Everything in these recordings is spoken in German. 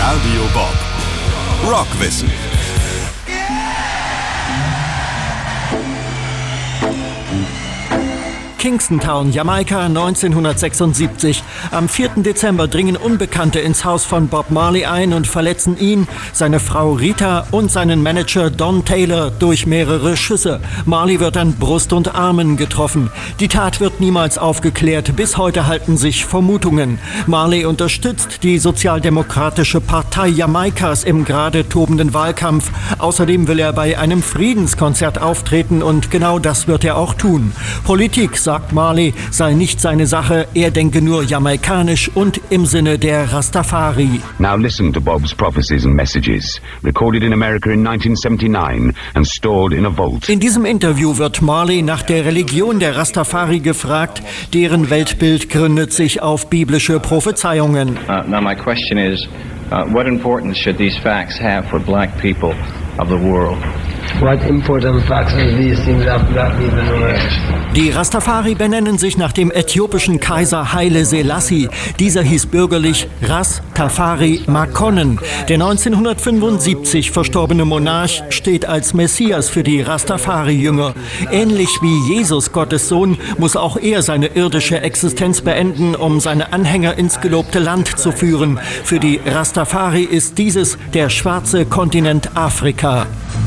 Radio Bob. Rockwissen. Kingston Town, Jamaika, 1976. Am 4. Dezember dringen Unbekannte ins Haus von Bob Marley ein und verletzen ihn, seine Frau Rita und seinen Manager Don Taylor durch mehrere Schüsse. Marley wird an Brust und Armen getroffen. Die Tat wird niemals aufgeklärt. Bis heute halten sich Vermutungen. Marley unterstützt die Sozialdemokratische Partei Jamaikas im gerade tobenden Wahlkampf. Außerdem will er bei einem Friedenskonzert auftreten und genau das wird er auch tun. Politik, sagt Marley, sei nicht seine Sache, er denke nur jamaikanisch und im Sinne der Rastafari. Now listen to Bob's prophecies and messages, recorded in America in 1979 and stored in a vault. In diesem Interview wird Marley nach der Religion der Rastafari gefragt, deren Weltbild gründet sich auf biblische Prophezeiungen. Now my question is, what importance should these facts have for black people of the world? What important facts are these things that black people know? Die Rastafari benennen sich nach dem äthiopischen Kaiser Haile Selassie. Dieser hieß bürgerlich Ras Tafari Makonnen. Der 1975 verstorbene Monarch steht als Messias für die Rastafari-Jünger. Ähnlich wie Jesus, Gottes Sohn, muss auch er seine irdische Existenz beenden, um seine Anhänger ins gelobte Land zu führen. Für die Rastafari ist dieses der schwarze Kontinent Afrika.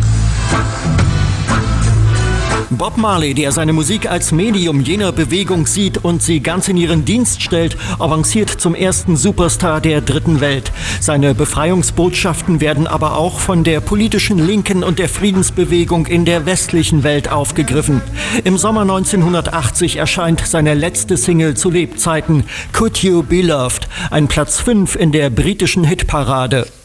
Bob Marley, der seine Musik als Medium jener Bewegung sieht und sie ganz in ihren Dienst stellt, avanciert zum ersten Superstar der dritten Welt. Seine Befreiungsbotschaften werden aber auch von der politischen Linken und der Friedensbewegung in der westlichen Welt aufgegriffen. Im Sommer 1980 erscheint seine letzte Single zu Lebzeiten, Could You Be Loved, ein Platz 5 in der britischen Hitparade.